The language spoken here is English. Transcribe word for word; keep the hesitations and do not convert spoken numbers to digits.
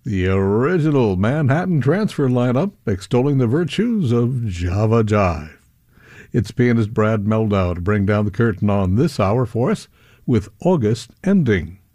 the original Manhattan Transfer lineup extolling the virtues of Java Jive. It's pianist Brad Meldau to bring down the curtain on this hour for us with August Ending.